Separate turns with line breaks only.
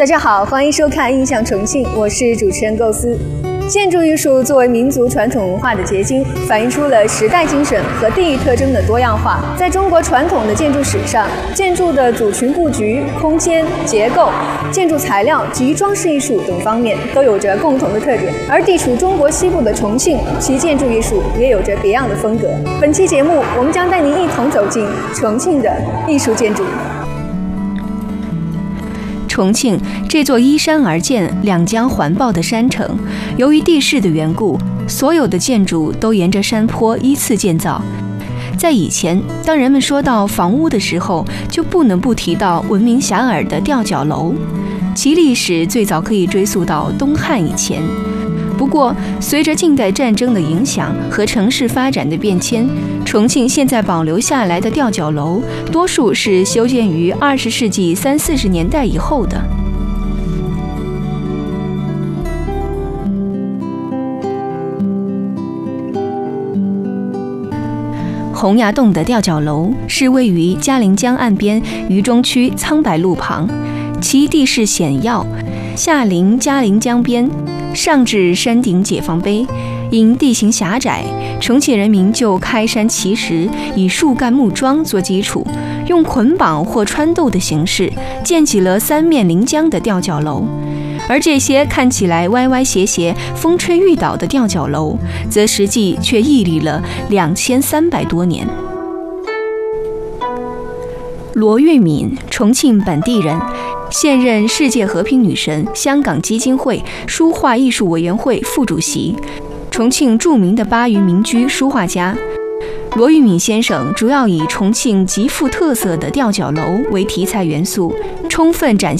大家好，欢迎收看《印象重庆》，我是主持人构思。建筑艺术作为民族传统文化的结晶，反映出了时代精神和地域特征的多样化。在中国传统的建筑史上，建筑的组群布局、空间、结构、建筑材料及装饰艺术等方面都有着共同的特点。而地处中国西部的重庆，其建筑艺术也有着别样的风格。本期节目，我们将带您一同走进重庆的艺术建筑。
重庆这座依山而建、两江环抱的山城，由于地势的缘故，所有的建筑都沿着山坡依次建造。在以前，当人们说到房屋的时候，就不能不提到闻名遐迩的吊脚楼，其历史最早可以追溯到东汉以前。不过，随着近代战争的影响和城市发展的变迁，重庆现在保留下来的吊脚楼，多数是修建于20世纪30-40年代以后的。洪崖洞的吊脚楼是位于嘉陵江岸边渝中区苍白路旁，其地势险要，下临嘉陵江边，上至山顶解放碑，因地形狭窄，重庆人民就开山奇石，以树干木桩做基础，用捆绑或穿斗的形式建起了三面临江的吊脚楼。而这些看起来歪歪斜斜、风吹雨倒的吊脚楼，则实际却屹立了2300多年。罗玉敏，重庆本地人，现任世界和平女神香港基金会书画艺术委员会副主席，重庆著名的巴渝民居书画家。罗玉敏先生主要以重庆极富特色的吊脚楼为题材元素，充分展